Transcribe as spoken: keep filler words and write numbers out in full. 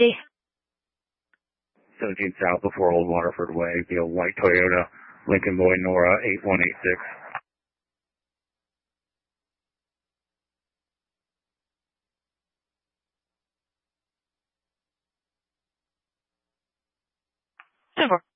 safety. seventeen South before Old Waterford Way, be a white Toyota, Lincoln Boy Nora eight one eight six. Super.